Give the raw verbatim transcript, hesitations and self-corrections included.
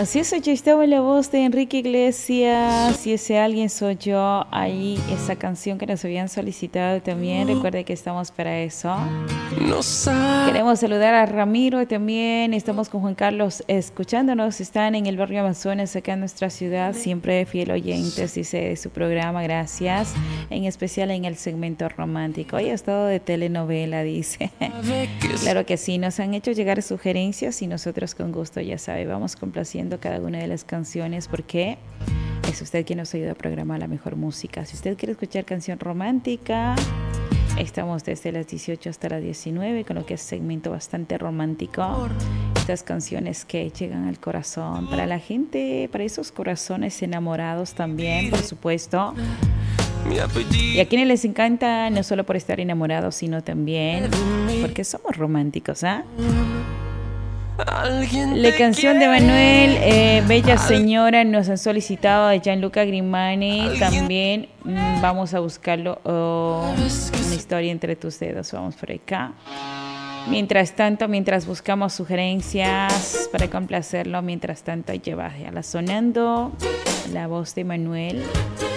Así es, oye, estaba la voz de Enrique Iglesias, si ese alguien soy yo, ahí esa canción que nos habían solicitado también, recuerde que estamos para eso. Queremos saludar a Ramiro también, estamos con Juan Carlos escuchándonos, están en el barrio Amazonas, acá en nuestra ciudad, siempre fiel oyentes, dice de su programa, gracias, en especial en el segmento romántico. Hoy ha estado de telenovela, dice. Claro que sí, nos han hecho llegar sugerencias y nosotros con gusto, ya sabe, vamos complaciendo cada una de las canciones porque es usted quien nos ayuda a programar la mejor música. Si usted quiere escuchar canción romántica, estamos desde las dieciocho hasta las diecinueve con lo que es segmento bastante romántico. Estas canciones que llegan al corazón para la gente, para esos corazones enamorados también, por supuesto. Y a quienes les encanta no solo por estar enamorados, sino también porque somos románticos, ¿ah? La canción de Manuel, eh, Bella Señora, nos han solicitado de Gianluca Grimani. También mmm, vamos a buscarlo. Oh, una historia entre tus dedos. Vamos por acá. Mientras tanto, mientras buscamos sugerencias para complacerlo, mientras tanto lleva ya la sonando la voz de Manuel.